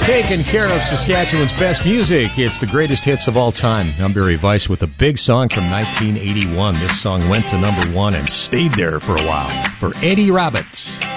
Taking care of Saskatchewan's best music. It's the greatest hits of all time. I'm Barry Weiss with a big song from 1981. This song went to number 1 and stayed there for a while. For Eddie Roberts.